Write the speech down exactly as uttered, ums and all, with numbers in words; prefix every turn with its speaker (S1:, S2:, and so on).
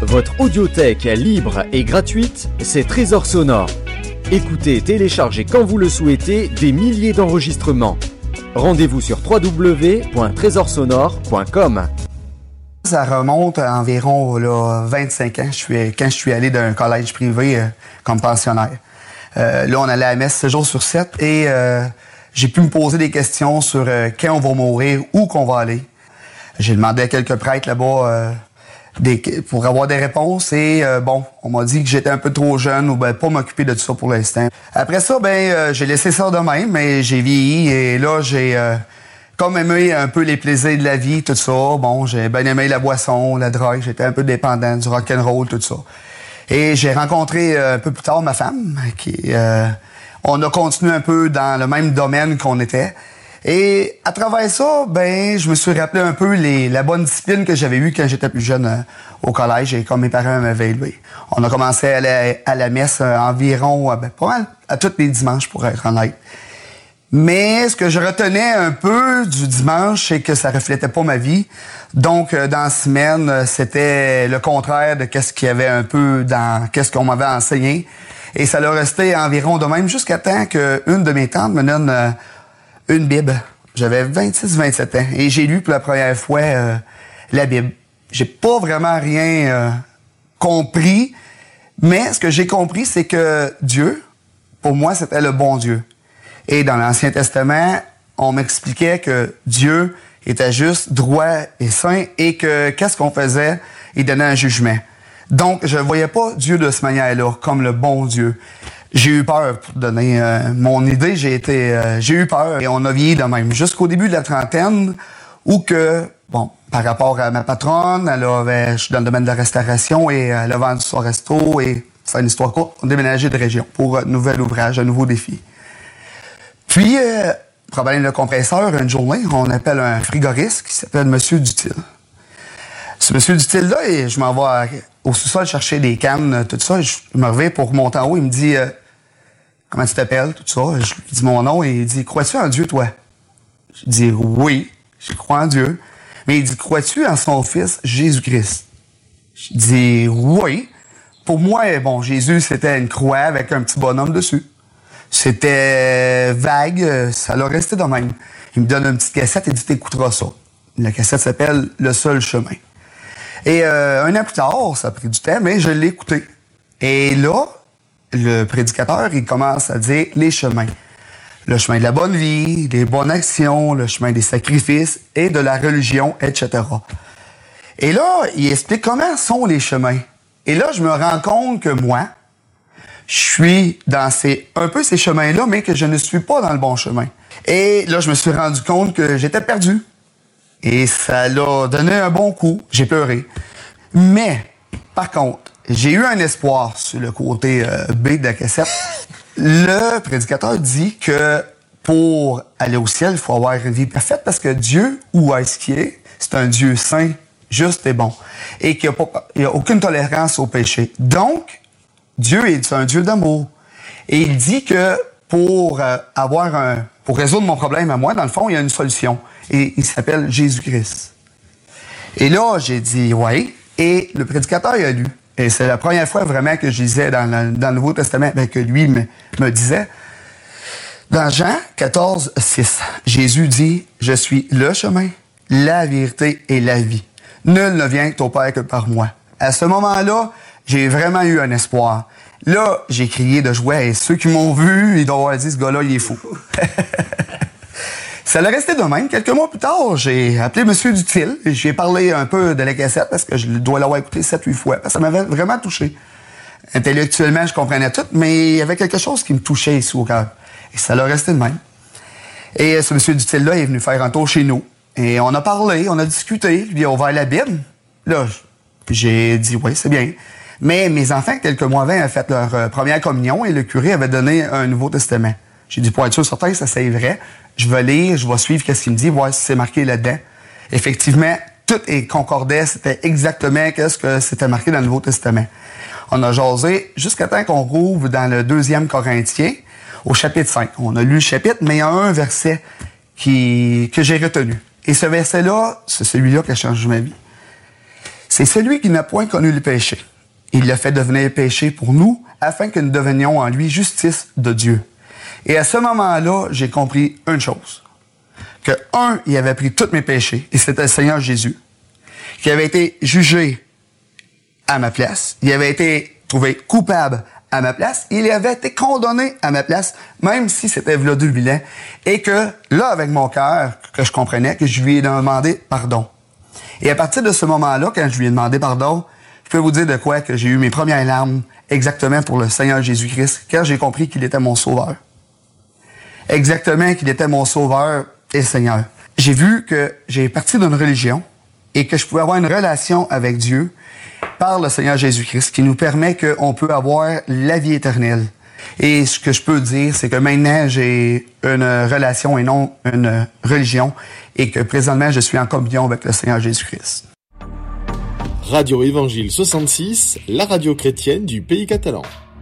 S1: Votre audiothèque libre et gratuite, c'est Trésor Sonore. Écoutez, téléchargez quand vous le souhaitez des milliers d'enregistrements. Rendez-vous sur w w w point trésor sonore point com.
S2: Ça remonte à environ là, vingt-cinq ans, je suis, quand je suis allé d'un collège privé euh, comme pensionnaire. Euh, là, on allait à la messe sept jours sur sept et euh, j'ai pu me poser des questions sur euh, quand on va mourir, où qu'on va aller. J'ai demandé à quelques prêtres là-bas euh, des, pour avoir des réponses et euh, bon, on m'a dit que j'étais un peu trop jeune ou ben pas m'occuper de tout ça pour l'instant. Après ça, ben euh, j'ai laissé ça de même, mais j'ai vieilli et là, j'ai... Euh, Comme aimé un peu les plaisirs de la vie, tout ça. Bon, j'ai bien aimé la boisson, la drogue. J'étais un peu dépendant du rock'n'roll, tout ça. Et j'ai rencontré euh, un peu plus tard ma femme, qui, euh, on a continué un peu dans le même domaine qu'on était. Et à travers ça, ben, je me suis rappelé un peu les, la bonne discipline que j'avais eue quand j'étais plus jeune euh, au collège et comme mes parents m'avaient élevé. On a commencé à aller à la messe euh, environ, euh, ben, pas mal, à tous les dimanches pour être honnête. Mais ce que je retenais un peu du dimanche, c'est que ça reflétait pas ma vie. Donc, euh, dans la semaine, euh, c'était le contraire de qu'est-ce qu'il y avait un peu dans qu'est-ce qu'on m'avait enseigné. Et ça l'a resté environ de même jusqu'à temps qu'une de mes tantes me donne euh, une Bible. J'avais vingt-six vingt-sept ans et j'ai lu pour la première fois euh, la Bible. J'ai pas vraiment rien euh, compris, mais ce que j'ai compris, c'est que Dieu, pour moi, c'était le bon Dieu. Et dans l'Ancien Testament, on m'expliquait que Dieu était juste, droit et saint et que qu'est-ce qu'on faisait? Il donnait un jugement. Donc, je ne voyais pas Dieu de cette manière-là, comme le bon Dieu. J'ai eu peur, pour donner euh, mon idée, j'ai été, euh, j'ai eu peur et on a vieilli de même. Jusqu'au début de la trentaine, où que, bon, par rapport à ma patronne, elle avait, je suis dans le domaine de la restauration et elle a vendu son resto et c'est une histoire courte, on a déménagé de région pour un nouvel ouvrage, un nouveau défi. Puis, euh, problème de compresseur, une journée, on appelle un frigoriste qui s'appelle Monsieur Dutil. Ce Monsieur Dutil-là, et je m'en vais au sous-sol chercher des cannes, tout ça. Je me reviens pour monter en haut. Il me dit euh, « Comment tu t'appelles? » Tout ça. Je lui dis mon nom et il dit « Crois-tu en Dieu, toi? » Je dis « Oui, je crois en Dieu. » Mais il dit « Crois-tu en son fils, Jésus-Christ? » Je dis « Oui. » Pour moi, bon, Jésus, c'était une croix avec un petit bonhomme dessus. C'était vague, ça l'a resté de même. Il me donne une petite cassette et dit « T'écouteras ça. » La cassette s'appelle « Le seul chemin ». Et euh, un an plus tard, ça a pris du temps, mais je l'ai écouté. Et là, le prédicateur, il commence à dire les chemins. Le chemin de la bonne vie, les bonnes actions, le chemin des sacrifices et de la religion, et cetera. Et là, il explique comment sont les chemins. Et là, je me rends compte que moi, je suis dans ces, un peu ces chemins-là, mais que je ne suis pas dans le bon chemin. Et là, je me suis rendu compte que j'étais perdu. Et ça l'a donné un bon coup. J'ai pleuré. Mais, par contre, j'ai eu un espoir sur le côté euh, B de la cassette. Le prédicateur dit que pour aller au ciel, il faut avoir une vie parfaite parce que Dieu, où est-ce qu'il est? C'est un Dieu saint, juste et bon. Et qu'il n'y a, a aucune tolérance au péché. Donc, Dieu est un Dieu d'amour. Et il dit que pour euh, avoir un, pour résoudre mon problème à moi, dans le fond, il y a une solution. Et il s'appelle Jésus-Christ. Et là, j'ai dit ouais. Et le prédicateur, il a lu. Et c'est la première fois vraiment que je lisais dans le, dans le Nouveau Testament, ben, que lui me, me disait. Dans Jean quatorze, six, Jésus dit « Je suis le chemin, la vérité et la vie. Nul ne vient au Père que par moi. » À ce moment-là, j'ai vraiment eu un espoir. Là, j'ai crié de joie et ceux qui m'ont vu, ils doivent avoir dit « Ce gars-là, il est fou. » Ça l'a resté de même. Quelques mois plus tard, j'ai appelé M. Dutil et j'ai parlé un peu de la cassette parce que je dois l'avoir écouté sept huit fois. Parce que ça m'avait vraiment touché. Intellectuellement, je comprenais tout, mais il y avait quelque chose qui me touchait ici au cœur. Et ça l'a resté de même. Et ce M. Dutil-là est venu faire un tour chez nous. Et on a parlé, on a discuté. Lui a ouvert la Bible. Là, j'ai dit, oui, c'est bien. Mais mes enfants, quelques mois avant, avaient fait leur euh, première communion et le curé avait donné un Nouveau Testament. J'ai dit, pour être sûr, certain, ça c'est vrai. Je vais lire, je vais suivre ce qu'il me dit, voir si c'est marqué là-dedans. Effectivement, tout est concordait, c'était exactement ce que c'était marqué dans le Nouveau Testament. On a jasé jusqu'à temps qu'on rouvre dans le deuxième Corinthiens, au chapitre cinq. On a lu le chapitre, mais il y a un verset qui, que j'ai retenu. Et ce verset-là, c'est celui-là qui a changé ma vie. C'est celui qui n'a point connu le péché. Il l'a fait devenir péché pour nous, afin que nous devenions en lui justice de Dieu. Et à ce moment-là, j'ai compris une chose. Que, un, il avait pris tous mes péchés, et c'était le Seigneur Jésus, qui avait été jugé à ma place. Il avait été trouvé coupable à ma place. Il avait été condamné à ma place, même si c'était v'là deux mille ans. Et que, là, avec mon cœur, que je comprenais, que je lui ai demandé pardon. Et à partir de ce moment-là, quand je lui ai demandé pardon, je peux vous dire de quoi que j'ai eu mes premières larmes exactement pour le Seigneur Jésus-Christ, quand j'ai compris qu'il était mon sauveur. Exactement qu'il était mon sauveur et Seigneur. J'ai vu que j'ai parti d'une religion et que je pouvais avoir une relation avec Dieu par le Seigneur Jésus-Christ qui nous permet qu'on peut avoir la vie éternelle. Et ce que je peux dire, c'est que maintenant, j'ai une relation et non une religion et que présentement, je suis en communion avec le Seigneur Jésus-Christ.
S3: Radio Évangile soixante-six, la radio chrétienne du pays catalan.